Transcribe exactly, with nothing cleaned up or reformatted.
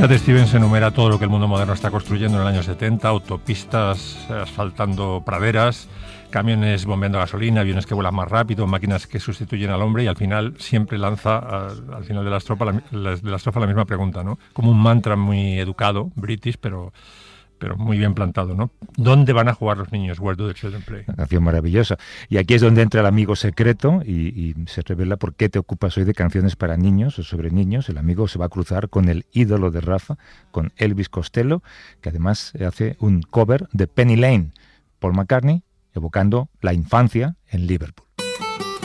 Cat Stevens enumera todo lo que el mundo moderno está construyendo en el año setenta, autopistas asfaltando praderas, camiones bombeando gasolina, aviones que vuelan más rápido, máquinas que sustituyen al hombre, y al final siempre lanza, al, al final de la, estrofa, la, de la estrofa la misma pregunta, ¿no? Como un mantra muy educado, british, pero... pero muy bien plantado, ¿no? ¿Dónde van a jugar los niños? Where do the children play? Una canción maravillosa. Y aquí es donde entra el amigo secreto y, y se revela por qué te ocupas hoy de canciones para niños o sobre niños. El amigo se va a cruzar con el ídolo de Rafa, con Elvis Costello, que además hace un cover de Penny Lane, Paul McCartney, evocando la infancia en Liverpool.